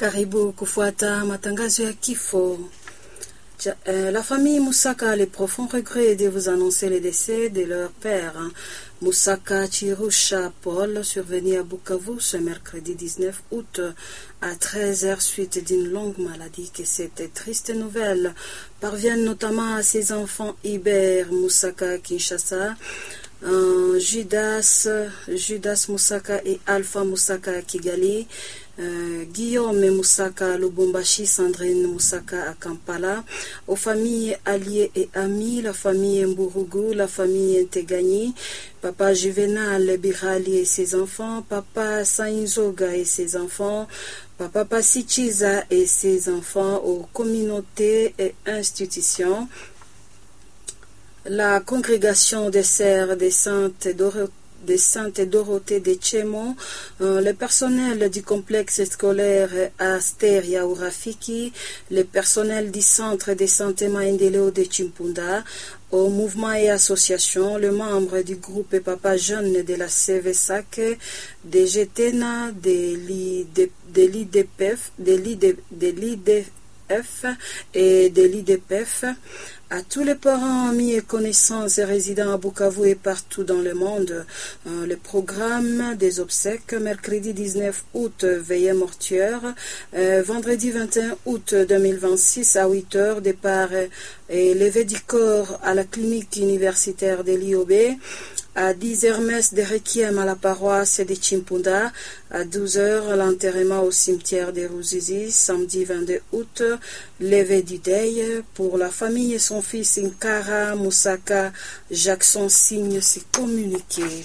Karibu kufuata matangazo ya kifo. La famille Moussaka a le profond regret de vous annoncer le décès de leur père, Moussaka Chirusha Paul, survenu à Bukavu ce mercredi 19 août à 13h suite d'une longue maladie. Que cette triste nouvelle parvienne notamment à ses enfants Iber Moussaka Kinshasa, Judas Moussaka et Alpha Moussaka Kigali, Guillaume Moussaka Lubumbashi, Sandrine Moussaka à Kampala, aux familles alliées et amies, la famille Mburugu, la famille Ntegani, Papa Juvenal Birali et ses enfants, Papa Sainzoga et ses enfants, Papa Pasichiza et ses enfants, aux communautés et institutions, la congrégation des sœurs des Saintes Dorothée de Tchemo, le personnel du complexe scolaire Asteria ou Rafiki, le personnel du centre de santé Maendeleo de Chimpunda, au mouvement et associations, le membre du groupe Papa Jeune de la CVSAC, de Getena, de l'IDPF et de l'IDPF, à tous les parents, amis et connaissances et résidents à Bukavu et partout dans le monde. Le programme des obsèques, mercredi 19 août, veillée mortuaire, vendredi 21 août 2026 à 8h, départ et levée du corps à la clinique universitaire de l'IOB, à 10h, messe de requiem à la paroisse de Chimpunda, à 12h, l'enterrement au cimetière de Ruzizi, samedi 22 août, levée du deuil pour la famille et son fils Nkara Moussaka. Jackson signe ses communiqués.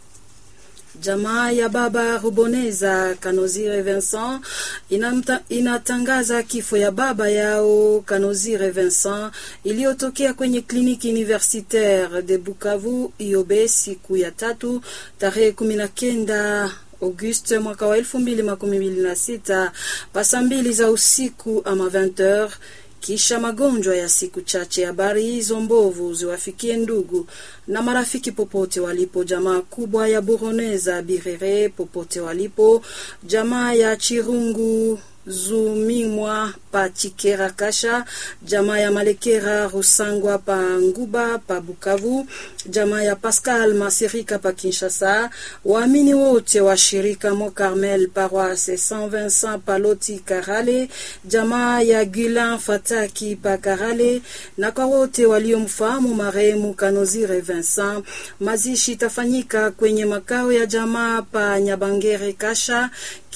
Jamaa ya baba Ruboneza Kanozire Vincent inatangaza kifo ya baba yao Kanozire Vincent iliyotokea kwenye kliniki universitaire de Bukavu IOB siku ya tatu tarehe 19 Auguste mwaka wa 2026 pasa 2 za usiku ama 20h. Kisha magonjwa ya siku chache. Habari hizo mbovu ziwafikie ndugu na marafiki popote walipo. Jamaa kubwa ya Buroneza Birere popote walipo. Jamaa ya Chirungu Zumimwa pa Chikera Kasha, jamaa ya Malekera Rusangwa pa Nguba pa Bukavu, jamaa ya Pascal Masirika pa Kinshasa, waamini wote wa shirika Mo Carmel Paroisse Saint Vincent Paloti Karale, jamaa ya Gulan Fataki pa Karale, na kwa wote waliomfahamu marehemu Kanozire Vincent. Mazishi tafanyika kwenye makao ya jamaa pa Nyabangere Kasha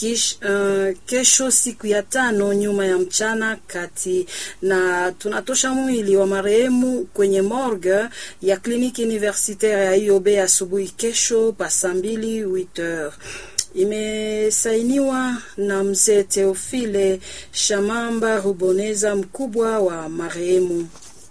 kesho siku ya 5 nyuma ya mchana kati, na tunatosha mwili wa marehemu kwenye morgue ya kliniki universitaire ya IOB asubuhi kesho pasa 2 8h. Imesainiwa na mzee Teofile Shamamba Ruboneza, mkubwa wa marehemu.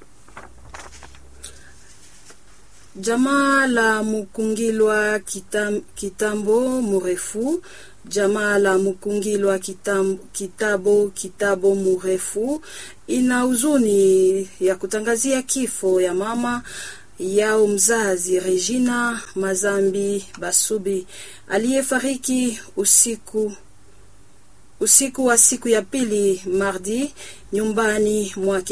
Jamaa la Mukungilwa Kitambo Murefu, jamaa la Mukungilwa Kitabo Murefu ina huzuni ya kutangazia kifo ya mama yao mzazi Regina Mazambi Basubi aliyefariki usiku wa siku ya pili mardi nyumbani mwake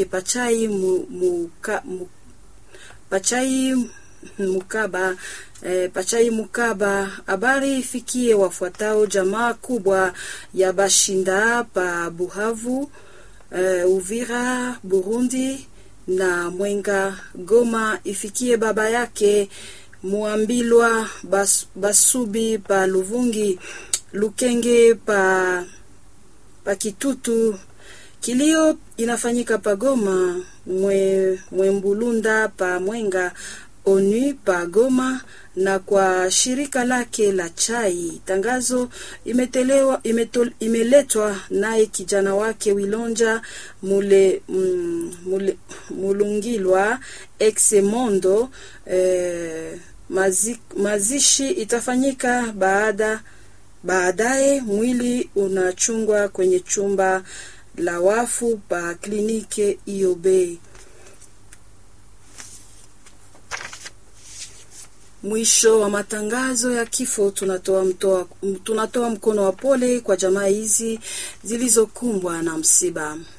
Pachai Mukaba. Habari ifikie wafuatao: jamaa kubwa ya Bashinda pa Buhavu, Uvira Burundi na Mwenga Goma. Ifikie baba yake Muambilwa Basubi pa Luvungi, Lukenge pa Kitutu. Kilio inafanyika pa Goma, Mwembulunda pa Mwenga, Onu pa Goma na kwa shirika lake la chai. Tangazo imeletwa naye kijana wake Wilonja Mulungilwa Exemondo. Mazishi itafanyika baadaye. Mwili unachungwa kwenye chumba la wafu pa kliniki IOB. Mwisho wa matangazo ya kifo, tunatoa mkono wa pole kwa jamaa hizi zilizokumbwa na msiba.